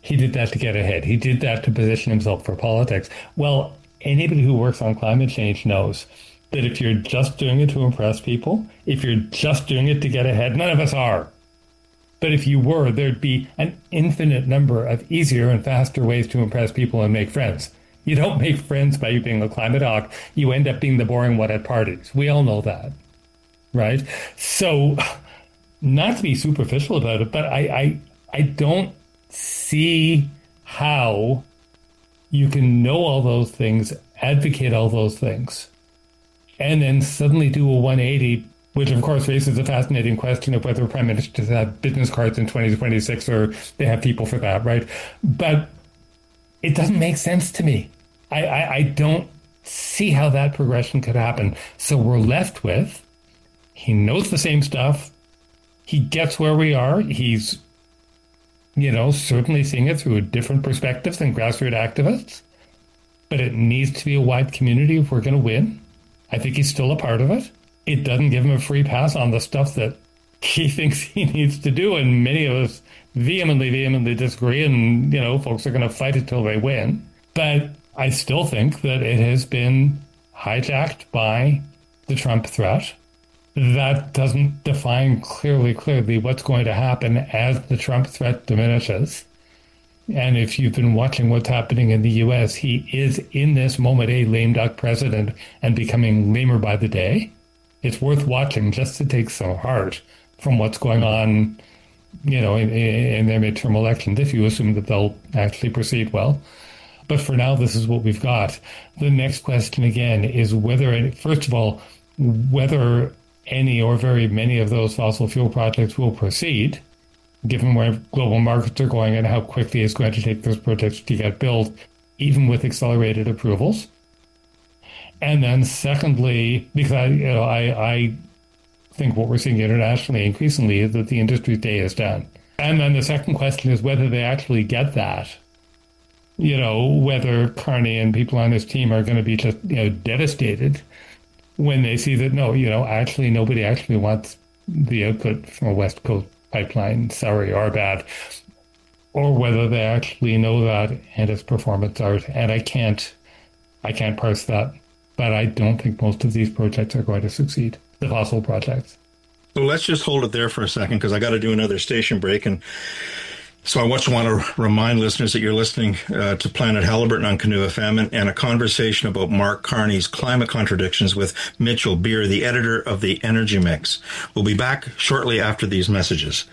He did that to get ahead. He did that to position himself for politics. Well, anybody who works on climate change knows that if you're just doing it to impress people, if you're just doing it to get ahead, none of us are. But if you were, there'd be an infinite number of easier and faster ways to impress people and make friends. You don't make friends by you being a climate hawk. You end up being the boring one at parties. We all know that, right? So, not to be superficial about it, but I don't see how you can know all those things, advocate all those things, and then suddenly do a 180, which of course raises a fascinating question of whether prime ministers have business cards in 2026 or they have people for that, right? But it doesn't make sense to me. I don't see how that progression could happen. So we're left with, he knows the same stuff. He gets where we are. He's, certainly seeing it through a different perspective than grassroots activists. But it needs to be a wide community if we're going to win. I think he's still a part of it. It doesn't give him a free pass on the stuff that he thinks he needs to do. And many of us vehemently disagree. And, folks are going to fight it till they win. But I still think that it has been hijacked by the Trump threat. That doesn't define clearly what's going to happen as the Trump threat diminishes. And if you've been watching what's happening in the U.S., he is in this moment a lame duck president and becoming lamer by the day. It's worth watching just to take some heart from what's going on, in their midterm elections, if you assume that they'll actually proceed well. But for now, this is what we've got. The next question, again, is whether any or very many of those fossil fuel projects will proceed, given where global markets are going and how quickly it's going to take those projects to get built, even with accelerated approvals. And then secondly, because I think what we're seeing internationally increasingly is that the industry's day is done. And then the second question is whether they actually get that. Whether Carney and people on his team are going to be just, devastated when they see that, actually nobody actually wants the output from a West Coast pipeline, sorry or bad, or whether they actually know that and it's performance art. And I can't parse that, but I don't think most of these projects are going to succeed, the fossil projects. Well, let's just hold it there for a second because I got to do another station break. And so I just want to remind listeners that you're listening to Planet Halliburton on Canoe FM and a conversation about Mark Carney's climate contradictions with Mitchell Beer, the editor of the Energy Mix. We'll be back shortly after these messages.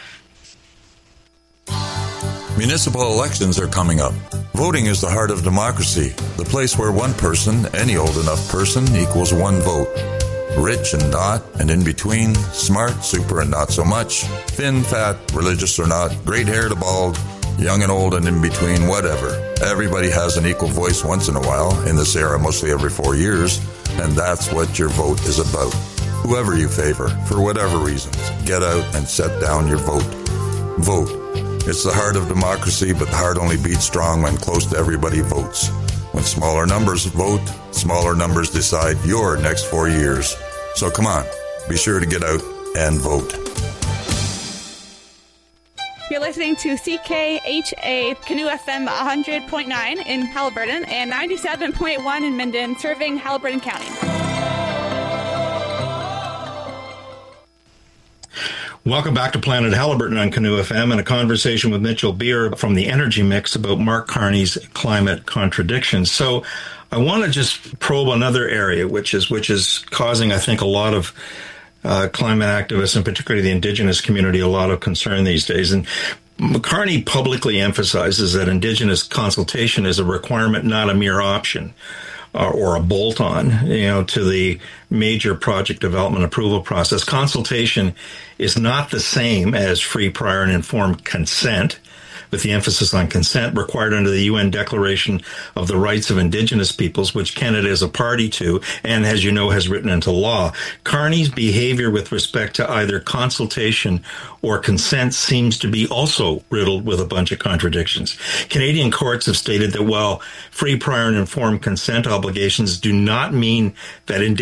Municipal elections are coming up. Voting is the heart of democracy, the place where one person, any old enough person, equals one vote. Rich and not, and in between, smart, super and not so much, thin, fat, religious or not, great-haired to bald, young and old and in between, whatever. Everybody has an equal voice once in a while, in this era mostly every 4 years, and that's what your vote is about. Whoever you favor, for whatever reasons, get out and set down your vote. Vote. It's the heart of democracy, but the heart only beats strong when close to everybody votes. When smaller numbers vote, smaller numbers decide your next 4 years. So come on, be sure to get out and vote. You're listening to CKHA Canoe FM 100.9 in Halliburton and 97.1 in Minden, serving Halliburton County. Welcome back to Planet Halliburton on Canoe FM and a conversation with Mitchell Beer from the Energy Mix about Mark Carney's climate contradictions. So I want to just probe another area, which is causing, I think, a lot of climate activists, and particularly the Indigenous community, a lot of concern these days. And Carney publicly emphasizes that Indigenous consultation is a requirement, not a mere option. Or a bolt-on, to the major project development approval process. Consultation is not the same as free, prior, and informed consent, with the emphasis on consent required under the UN Declaration of the Rights of Indigenous Peoples, which Canada is a party to and, as you know, has written into law. Carney's behavior with respect to either consultation or consent seems to be also riddled with a bunch of contradictions. Canadian courts have stated that while free, prior, and informed consent obligations do not mean that